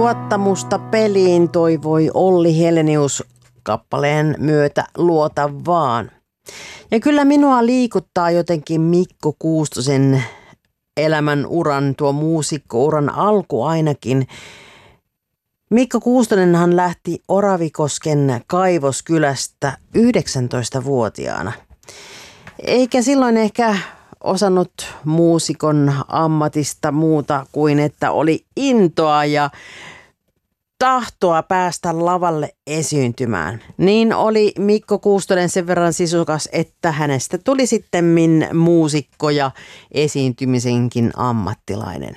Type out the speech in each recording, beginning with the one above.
Luottamusta peliin toivoi Olli Helenius kappaleen myötä Luota vaan. Ja kyllä minua liikuttaa jotenkin Mikko Kuustosen elämän uran, tuo muusikkouran alku ainakin. Mikko Kuustonenhan lähti Oravikosken kaivoskylästä 19-vuotiaana. Eikä silloin ehkä osannut muusikon ammatista muuta kuin, että oli intoa ja tahtoa päästä lavalle esiintymään. Niin oli Mikko Kuustonen sen verran sisukas, että hänestä tuli sittemmin muusikko ja esiintymisenkin ammattilainen.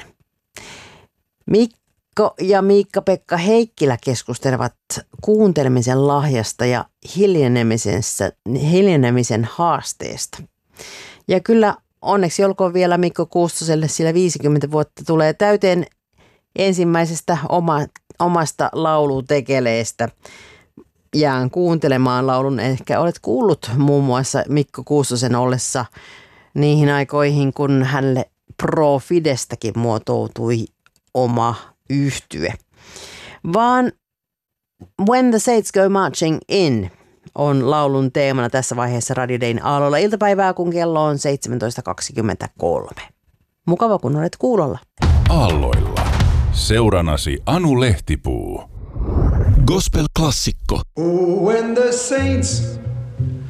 Mikko ja Miikka-Pekka Heikkilä keskustelevat kuuntelemisen lahjasta ja hiljenemisen haasteesta. Ja kyllä onneksi olkoon vielä Mikko Kuustoselle, sillä 50 vuotta tulee täyteen ensimmäisestä omasta laulutekeleestä. Jään kuuntelemaan laulun. Ehkä olet kuullut muun muassa Mikko Kuustosen ollessa niihin aikoihin, kun hänelle Pro Fidestäkin muotoutui oma yhtye. Vaan When the Saints Go Marching In on laulun teemana tässä vaiheessa Radio Dayn aalloilla iltapäivää, kun kello on 17.23. Mukava, kun olet kuulolla. Aalloilla. Seuranasi Anu Lehtipuu. Gospel-klassikko. Oh, when the saints